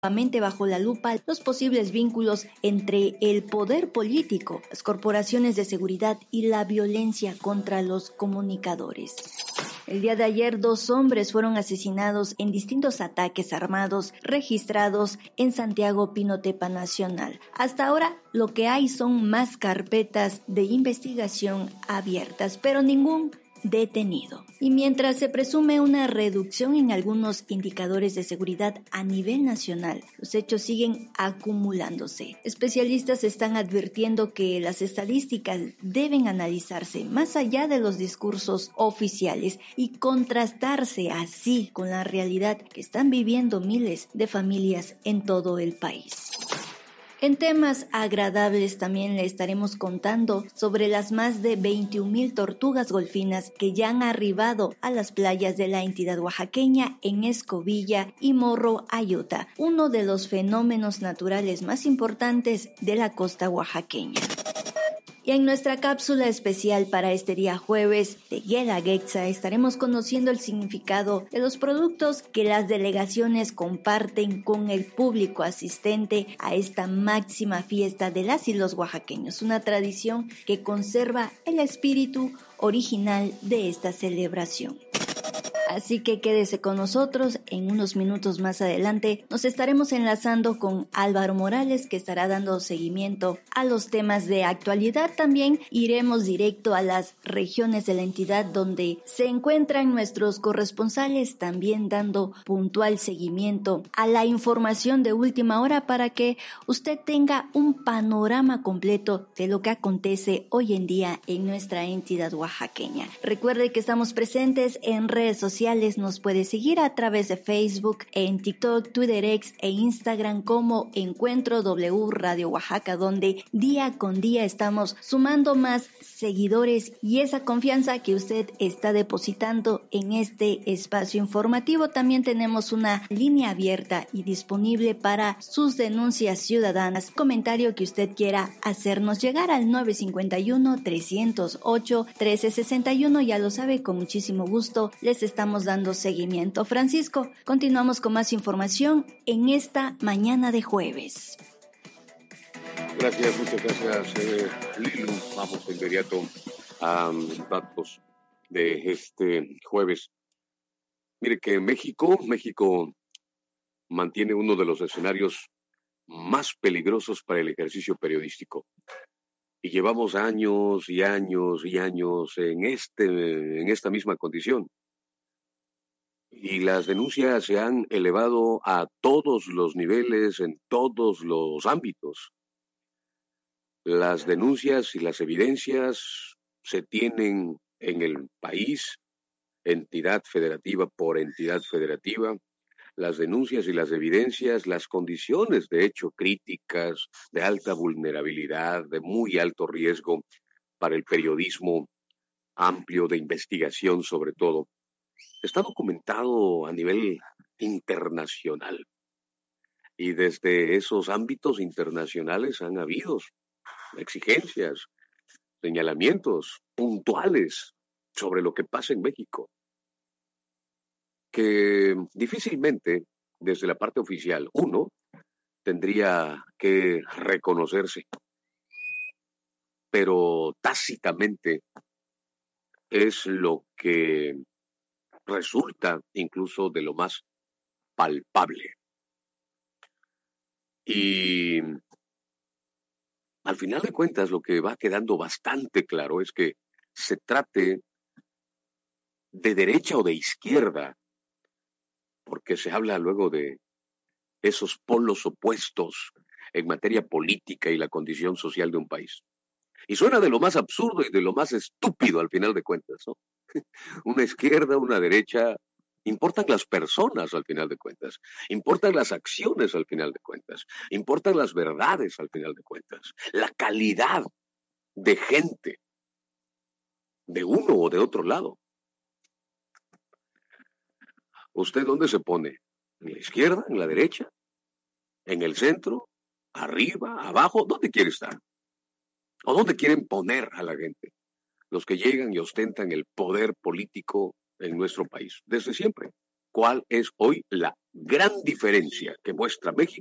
nuevamente bajo la lupa los posibles vínculos entre el poder político, las corporaciones de seguridad y la violencia contra los comunicadores. El día de ayer, 2 hombres fueron asesinados en distintos ataques armados registrados en Santiago Pinotepa Nacional. Hasta ahora, lo que hay son más carpetas de investigación abiertas, pero ningún detenido. Y mientras se presume una reducción en algunos indicadores de seguridad a nivel nacional, los hechos siguen acumulándose. Especialistas están advirtiendo que las estadísticas deben analizarse más allá de los discursos oficiales y contrastarse así con la realidad que están viviendo miles de familias en todo el país. En temas agradables también le estaremos contando sobre las más de 21,000 tortugas golfinas que ya han arribado a las playas de la entidad oaxaqueña en Escobilla y Morro Ayuta, uno de los fenómenos naturales más importantes de la costa oaxaqueña. Y en nuestra cápsula especial para este día jueves de Guelaguetza estaremos conociendo el significado de los productos que las delegaciones comparten con el público asistente a esta máxima fiesta de las y los oaxaqueños, una tradición que conserva el espíritu original de esta celebración. Así que quédese con nosotros, en unos minutos más adelante nos estaremos enlazando con Álvaro Morales, que estará dando seguimiento a los temas de actualidad. También iremos directo a las regiones de la entidad donde se encuentran nuestros corresponsales, también dando puntual seguimiento a la información de última hora para que usted tenga un panorama completo de lo que acontece hoy en día en nuestra entidad oaxaqueña. Recuerde que estamos presentes en redes sociales, nos puede seguir a través de Facebook, en TikTok, Twitter X e Instagram como Encuentro W Radio Oaxaca, donde día con día estamos sumando más seguidores y esa confianza que usted está depositando en este espacio informativo. También tenemos una línea abierta y disponible para sus denuncias ciudadanas, comentario que usted quiera hacernos llegar al 951-308-1361, ya lo sabe, con muchísimo gusto les estamos dando seguimiento. Francisco, continuamos con más información en esta mañana de jueves. Gracias, muchas gracias, Lilu. Vamos de inmediato a los datos de este jueves. Mire que México mantiene uno de los escenarios más peligrosos para el ejercicio periodístico. Y llevamos años y años y años en esta misma condición. Y las denuncias se han elevado a todos los niveles, en todos los ámbitos. Las denuncias y las evidencias se tienen en el país, entidad federativa por entidad federativa. Las denuncias y las evidencias, las condiciones de hecho críticas, de alta vulnerabilidad, de muy alto riesgo para el periodismo amplio de investigación sobre todo. Está documentado a nivel internacional y desde esos ámbitos internacionales han habido exigencias, señalamientos puntuales sobre lo que pasa en México, que difícilmente desde la parte oficial uno tendría que reconocerse, pero tácitamente es lo que resulta incluso de lo más palpable. Y al final de cuentas lo que va quedando bastante claro es que se trate de derecha o de izquierda, porque se habla luego de esos polos opuestos en materia política y la condición social de un país. Y suena de lo más absurdo y de lo más estúpido al final de cuentas, ¿no? Una izquierda, una derecha, importan las personas al final de cuentas, importan las acciones al final de cuentas, importan las verdades al final de cuentas, la calidad de gente de uno o de otro lado. ¿Usted dónde se pone? ¿En la izquierda, en la derecha, en el centro, arriba, abajo? ¿Dónde quiere estar? ¿O dónde quieren poner a la gente? Los que llegan y ostentan el poder político en nuestro país, desde siempre. ¿Cuál es hoy la gran diferencia que muestra México